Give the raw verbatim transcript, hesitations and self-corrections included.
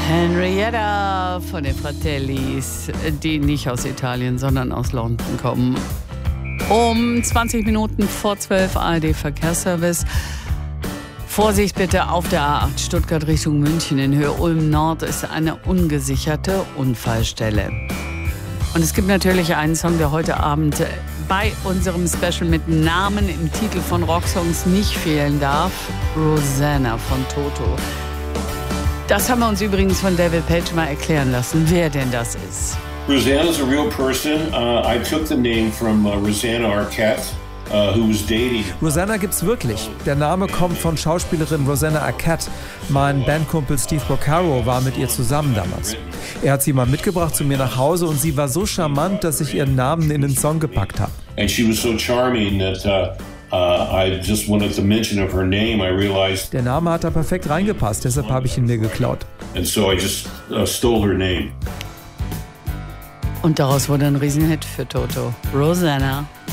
Henrietta von den Fratellis, die nicht aus Italien, sondern aus London kommen. Um zwanzig Minuten vor zwölf A R D-Verkehrsservice. Vorsicht bitte auf der A acht Stuttgart Richtung München in Höhe Ulm Nord ist eine ungesicherte Unfallstelle. Und es gibt natürlich einen Song, der heute Abend bei unserem Special mit Namen im Titel von Rocksongs nicht fehlen darf. Rosanna von Toto. Das haben wir uns übrigens von David Page mal erklären lassen, wer denn das ist. Rosanna is a real person. Uh, I took the name from uh, Rosanna Arquette, uh, who was dating. Rosanna gibt's wirklich. Der Name kommt von Schauspielerin Rosanna Arquette. Mein Bandkumpel Steve Porcaro war mit ihr zusammen damals. Er hat sie mal mitgebracht zu mir nach Hause und sie war so charmant, dass ich ihren Namen in den Song gepackt habe. And she was so charming that uh, uh, I just wanted to mention of her name. I realized. Der Name hat da perfekt reingepasst, deshalb habe ich ihn mir geklaut. And so I just uh, stole her name. Und daraus wurde ein Riesenhit für Toto. Rosanna.